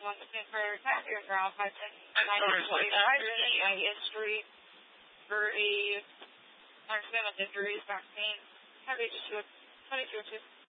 wants to for tax years around 5, 10, and I really a history for a understand of injuries, vaccine, heavy to 22